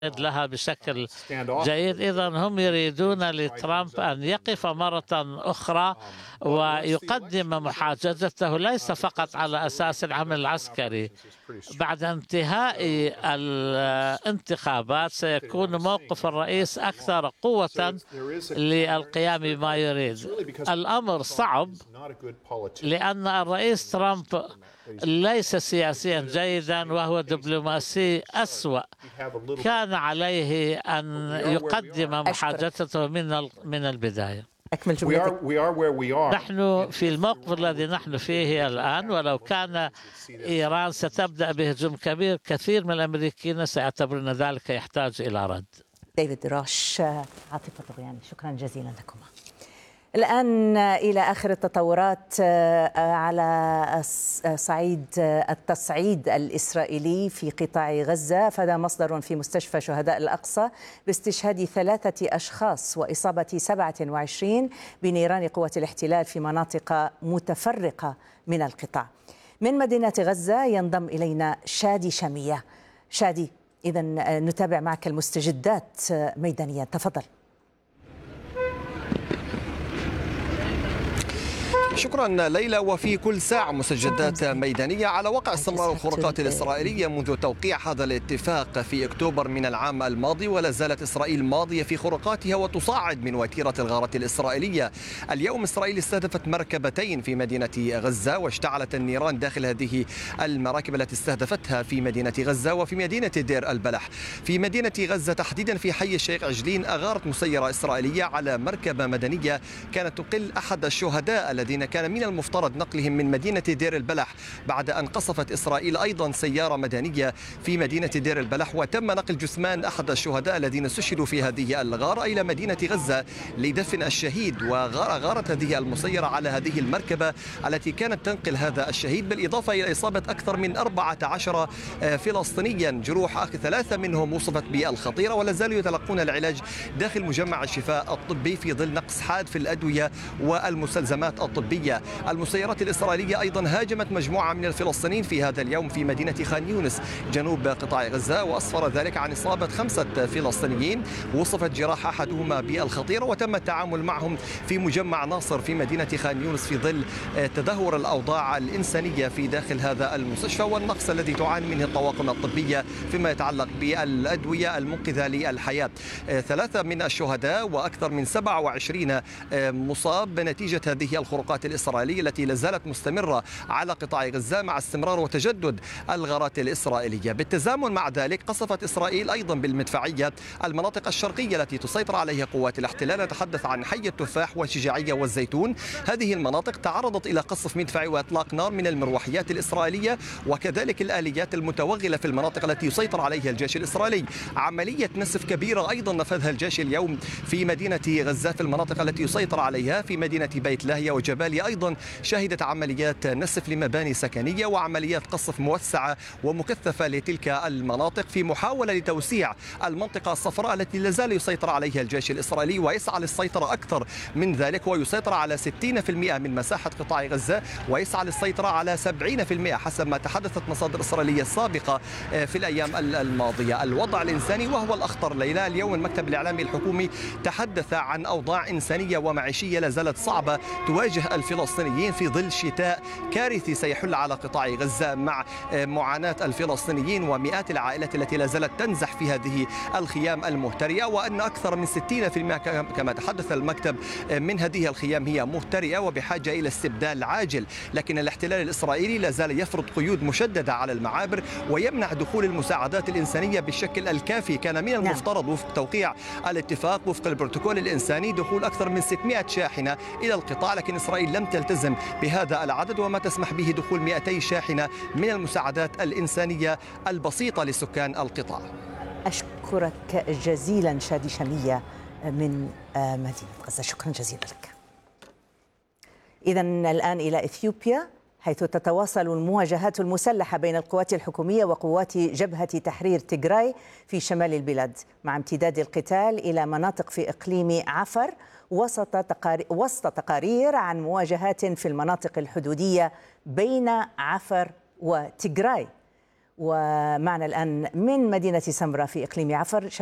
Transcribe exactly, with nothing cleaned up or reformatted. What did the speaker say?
لها بشكل جيد. إذا هم يريدون لترامب أن يقف مرة أخرى ويقدم محاججته ليس فقط على أساس العمل العسكري. بعد انتهاء الانتخابات سيكون موقف الرئيس أكثر قوة للقيام بما يريد. الأمر صعب لأن الرئيس ترامب ليس سياسيا جيدا وهو دبلوماسي أسوأ. كان عليه أن يقدم محاججته من من البداية. أكمل جملتك. نحن في الموقف الذي نحن فيه الآن، ولو كان إيران ستبدأ بهجوم كبير كثير من الأمريكيين سيعتبرون ذلك يحتاج إلى رد. ديفيد راش، عاطفة طغياني، شكرا جزيلا لكما. الآن إلى آخر التطورات على صعيد التصعيد الإسرائيلي في قطاع غزة. أفاد مصدر في مستشفى شهداء الأقصى باستشهاد ثلاثة أشخاص وإصابة سبعة وعشرين بنيران قوات الاحتلال في مناطق متفرقة من القطاع. من مدينة غزة ينضم إلينا شادي شامية. شادي، إذا نتابع معك المستجدات ميدانيا، تفضل. شكرا ليلى. وفي كل ساعة مستجدات ميدانية على وقع استمرار الخروقات الإسرائيلية منذ توقيع هذا الاتفاق في أكتوبر من العام الماضي، ولا زالت إسرائيل ماضية في خروقاتها وتصاعد من وتيرة الغارة الإسرائيلية. اليوم إسرائيل استهدفت مركبتين في مدينة غزة واشتعلت النيران داخل هذه المراكب التي استهدفتها في مدينة غزة وفي مدينة دير البلح. في مدينة غزة تحديدا في حي الشيخ عجلين أغارت مسيرة إسرائيلية على مركبة مدنية كانت تقل أحد الشهداء الذين كان من المفترض نقلهم من مدينة دير البلح، بعد أن قصفت إسرائيل أيضا سيارة مدنية في مدينة دير البلح، وتم نقل جثمان أحد الشهداء الذين استشهدوا في هذه الغارة إلى مدينة غزة لدفن الشهيد. وغارت هذه المسيرة على هذه المركبة التي كانت تنقل هذا الشهيد، بالإضافة إلى إصابة أكثر من أربعة عشر فلسطينيا، جروح ثلاثة منهم وصفت بالخطيرة ولا زالوا يتلقون العلاج داخل مجمع الشفاء الطبي في ظل نقص حاد في الأدوية والمستلزمات الطبية. المسيرات الإسرائيلية أيضا هاجمت مجموعة من الفلسطينيين في هذا اليوم في مدينة خان يونس جنوب قطاع غزة، وأسفر ذلك عن إصابة خمسة فلسطينيين وصفت جراح أحدهما بالخطيرة، وتم التعامل معهم في مجمع ناصر في مدينة خان يونس في ظل تدهور الأوضاع الإنسانية في داخل هذا المستشفى والنقص الذي تعاني منه الطواقم الطبية فيما يتعلق بالأدوية المنقذة للحياة. ثلاثة من الشهداء وأكثر من سبعة وعشرين مصاب نتيجة هذه الخروقات الإسرائيلية التي لازالت مستمرة على قطاع غزة مع استمرار وتجدد الغارات الإسرائيلية. بالتزامن مع ذلك قصفت إسرائيل أيضا بالمدفعية المناطق الشرقية التي تسيطر عليها قوات الاحتلال. نتحدث عن حي التفاح والشجاعية والزيتون. هذه المناطق تعرضت إلى قصف مدفعي وإطلاق نار من المروحيات الإسرائيلية وكذلك الآليات المتوغلة في المناطق التي يسيطر عليها الجيش الإسرائيلي. عملية نسف كبيرة أيضا نفذها الجيش اليوم في مدينة غزة في المناطق التي يسيطر عليها في مدينة بيت لاهيا وجباليا. أيضا شهدت عمليات نسف لمباني سكنية وعمليات قصف موسعة ومكثفة لتلك المناطق في محاولة لتوسيع المنطقة الصفراء التي لازال يسيطر عليها الجيش الإسرائيلي ويسعى للسيطرة أكثر من ذلك، ويسيطر على ستين بالمئة من مساحة قطاع غزة ويسعى للسيطرة على سبعين بالمئة حسب ما تحدثت مصادر إسرائيلية سابقة في الأيام الماضية. الوضع الإنساني وهو الأخطر ليلى، اليوم المكتب الإعلامي الحكومي تحدث عن أوضاع إنسانية ومعيشية لازالت صعبة تواجه الفلسطينيين في ظل شتاء كارثي سيحل على قطاع غزة مع معاناة الفلسطينيين ومئات العائلات التي لا زالت تنزح في هذه الخيام المهترئة، وأن أكثر من ستين بالمئة كما تحدث المكتب من هذه الخيام هي مهترئة وبحاجة إلى استبدال عاجل. لكن الاحتلال الإسرائيلي لا زال يفرض قيود مشددة على المعابر ويمنع دخول المساعدات الإنسانية بالشكل الكافي. كان من المفترض وفق توقيع الاتفاق وفق البروتوكول الإنساني دخول أكثر من ستمئة شاحنة إلى القطاع، لكن إسرائيل لم تلتزم بهذا العدد وما تسمح به دخول مئتي شاحنة من المساعدات الإنسانية البسيطة لسكان القطاع. أشكرك جزيلا شادي شامية من مدينة غزة، شكرا جزيلا لك. إذن الآن إلى إثيوبيا، حيث تتواصل المواجهات المسلحة بين القوات الحكومية وقوات جبهة تحرير تيغراي في شمال البلاد، مع امتداد القتال إلى مناطق في إقليم عفر وسط تقارير, وسط تقارير عن مواجهات في المناطق الحدودية بين عفر وتيغراي. ومعنا الآن من مدينة سمرة في إقليم عفر